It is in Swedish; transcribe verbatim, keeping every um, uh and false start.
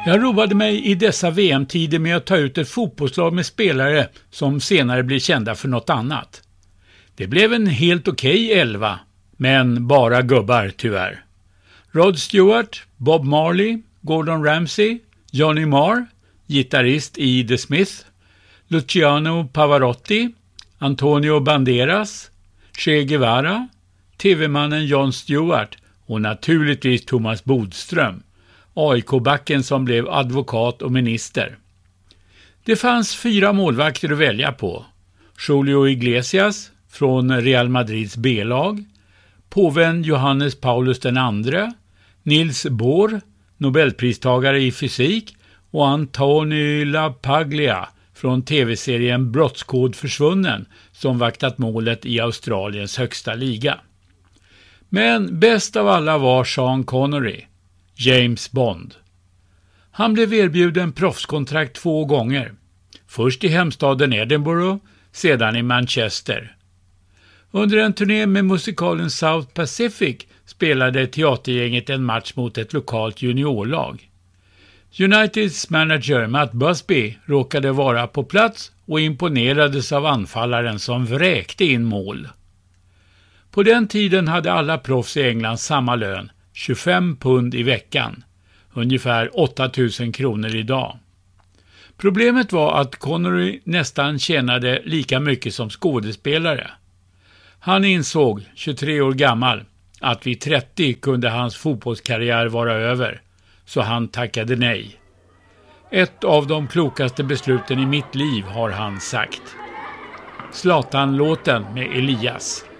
Jag roade mig i dessa V M-tider med att ta ut ett fotbollslag med spelare som senare blir kända för något annat. Det blev en helt okej elva, men bara gubbar tyvärr. Rod Stewart, Bob Marley, Gordon Ramsay, Johnny Marr, gitarrist i The Smiths, Luciano Pavarotti, Antonio Banderas, Che Guevara, tv-mannen Jon Stewart och naturligtvis Thomas Bodström, A I K-backen som blev advokat och minister. Det fanns fyra målvakter att välja på. Julio Iglesias från Real Madrids B-lag, påven Johannes Paulus den andre, Niels Bohr, Nobelpristagare i fysik, och Antonio LaPaglia från tv-serien Brottskod försvunnen som vaktat målet i Australiens högsta liga. Men bäst av alla var Sean Connery, James Bond. Han blev erbjuden proffskontrakt två gånger. Först i hemstaden Edinburgh, sedan i Manchester. Under en turné med musikalen South Pacific spelade teatergänget en match mot ett lokalt juniorlag. Uniteds manager Matt Busby råkade vara på plats och imponerades av anfallaren som vräkte in mål. På den tiden hade alla proffs i England samma lön, tjugofem pund i veckan, ungefär åtta tusen kronor idag. Problemet var att Connery nästan tjänade lika mycket som skådespelare. Han insåg, tjugotre år gammal, att vid trettio kunde hans fotbollskarriär vara över, så han tackade nej. Ett av de klokaste besluten i mitt liv, har han sagt. Zlatan-låten med Elias.